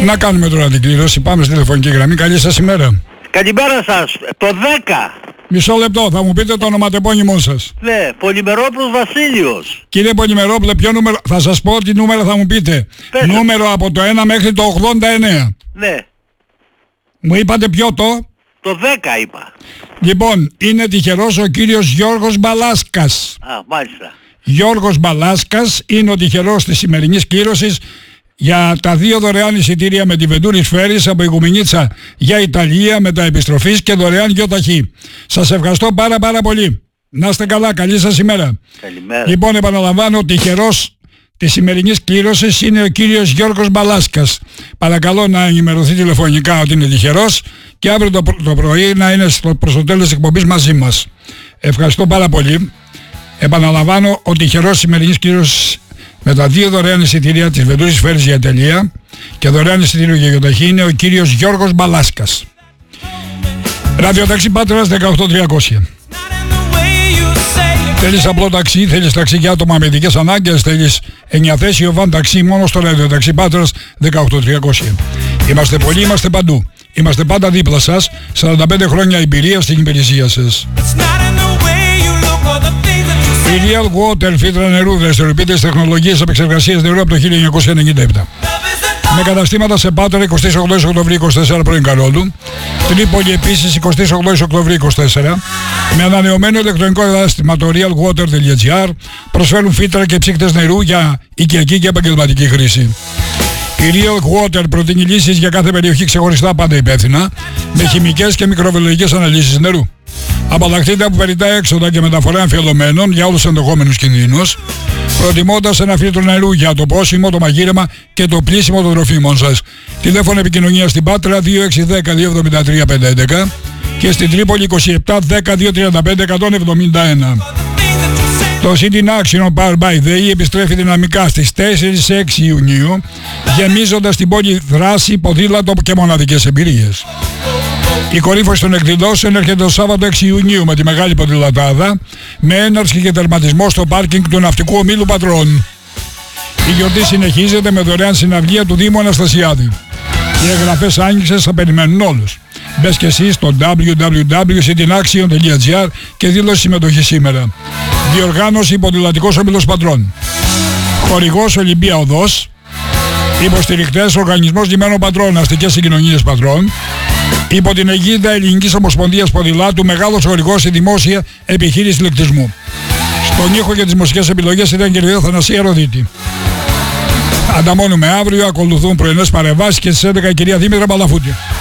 Να κάνουμε τώρα την κλήρωση. Πάμε στη τηλεφωνική γραμμή. Καλή σας ημέρα. Καλημέρα σας. Το 10. Μισό λεπτό. Θα μου πείτε το ονοματεπώνυμό σας. Ναι, Πολυμερόπουλος Βασίλειος. Κύριε Πολυμερόπουλε, ποιο νούμερο? Θα σας πω τι νούμερο θα μου πείτε. Πετε. Νούμερο από το 1 μέχρι το 89. Ναι, Μου είπατε ποιο το? το 10 είπα. Λοιπόν, είναι τυχερός ο κύριος Γιώργος Μπαλάσκας. Α, μάλιστα. Γιώργος Μπαλάσκας είναι ο τυχερός της σημερινής κλήρωσης για τα 2 δωρεάν εισιτήρια με τη Venturi Ferries από Οικουμενίτσα για Ιταλία μεταεπιστροφής και δωρεάν γιοταχή. Σας ευχαριστώ πάρα πολύ. Να είστε καλά, καλή σας ημέρα. Καλημέρα. Λοιπόν, επαναλαμβάνω, ο τυχερός της σημερινής κλήρωσης είναι ο κύριος Γιώργος Μπαλάσκας. Παρακαλώ να ενημερωθεί τηλεφωνικά ότι είναι τυχερός και αύριο το πρωί να είναι προς το τέλος της εκπομπής μαζί μας. Ευχαριστώ πάρα πολύ. Επαναλαμβάνω, ο τυχερός σημερινής κλήρωσης με τα 2 δωρεάν εισιτήρια της Venturi Ferries για Ιταλία και δωρεάν εισιτήριο για γιοταχή είναι ο κύριος Γιώργος Μπαλάσκας. Ραδιοταξί Πάτρας 18300. Θέλεις απλό ταξί, θέλεις ταξί για άτομα με ειδικές ανάγκες, θέλεις 9θέσιο βαν ταξί μόνο στο Ραδιοταξί Πάτρας 18300. Είμαστε πολλοί, είμαστε παντού. Είμαστε πάντα δίπλα σας, 45 χρόνια εμπειρία στην υπηρεσία σας. Η Real Water, φίλτρα νερού, δραστηριοποιείται στις τεχνολογίες επεξεργασίας νερού από το 1997. Με καταστήματα σε Πάτρα 28 Οκτωβρίου 24 πρώην Καρόλου, Τρίπολη επίσης 28 Οκτωβρίου 24, με ανανεωμένο ηλεκτρονικό κατάστημα το realwater.gr, προσφέρουν φίλτρα και ψύκτες νερού για οικιακή και επαγγελματική χρήση. Η Real Water προτείνει λύσεις για κάθε περιοχή ξεχωριστά, πάντα υπεύθυνα, με χημικές και μικροβιολογικές αναλύσεις νερού. Απαλλαχτείτε από περιττά έξοδα και μεταφορά εμφιαλωμένων για όλους τους ενδεχόμενους κινδύνους, προτιμώντας ένα φίλτρο νερού για το πόσιμο, το μαγείρεμα και το πλύσιμο των τροφίμων σας. Τηλέφωνο επικοινωνία στην Πάτρα 2610-273-511 και στην Τρίπολη 2710-235-171. Το City Action Power by Day επιστρέφει δυναμικά στις 4-6 Ιουνίου, γεμίζοντας την πόλη δράση, ποδήλατο και μοναδικές εμπειρίες. Η κορύφωση των εκδηλώσεων έρχεται το Σάββατο 6 Ιουνίου με τη μεγάλη ποδηλατάδα, με έναρξη και τερματισμό στο πάρκινγκ του Ναυτικού Ομίλου Πατρών. Η γιορτή συνεχίζεται με δωρεάν συναυλία του Δήμου Αναστασιάδη. Οι εγγραφές άνοιξες θα περιμένουν όλους. Μπες και εσύ στο www.citinaction.gr και δήλωση συμμετοχή σήμερα. Διοργάνωση Ποδηλατικός Όμιλος Πατρών. Χορηγός Ολυμπία Οδός. Υποστηρικτές Οργανισμός Λιμένων Πατρών, Αστικές Συγκοινωνίες Πατρών. Υπό την αιγίδα Ελληνικής Ομοσπονδίας Ποδηλάτου, μεγάλος χορηγός στη δημόσια επιχείρηση ηλεκτρισμού. Στον ήχο και τις μουσικές επιλογές ήταν κυρία Θανασία Ροδίτη. Ανταμώνουμε αύριο, ακολουθούν πρωινές παρεμβάσεις και στις 11 η κυρία Δήμητρα Μπαλαφούτη.